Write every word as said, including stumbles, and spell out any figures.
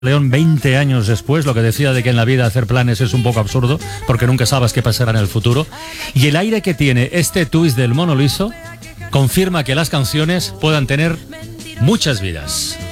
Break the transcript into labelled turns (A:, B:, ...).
A: León veinte años después, lo que decía de que en la vida hacer planes es un poco absurdo, porque nunca sabes qué pasará en el futuro. Y el aire que tiene este twist del Mono Liso confirma que las canciones puedan tener muchas vidas.